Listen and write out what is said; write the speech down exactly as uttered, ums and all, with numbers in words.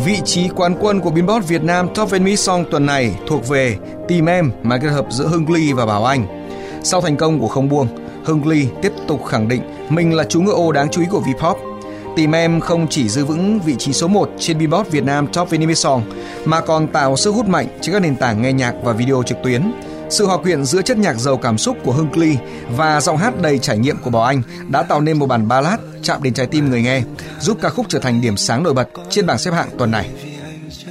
Vị trí quán quân của Billboard Việt Nam Top and Mid Song tuần này thuộc về Tìm Em mà kết hợp giữa Hưng Ly và Bảo Anh. Sau thành công của Không Buông, Hưng Ly tiếp tục khẳng định mình là chú ngựa ô đáng chú ý của V-pop. Tìm Em không chỉ giữ vững vị trí số một trên Billboard Việt Nam Top and Mid Song mà còn tạo sức hút mạnh trên các nền tảng nghe nhạc và video trực tuyến. Sự hòa quyện giữa chất nhạc giàu cảm xúc của Hưng Ly và giọng hát đầy trải nghiệm của Bảo Anh đã tạo nên một bản ballad chạm đến trái tim người nghe, giúp ca khúc trở thành điểm sáng nổi bật trên bảng xếp hạng tuần này.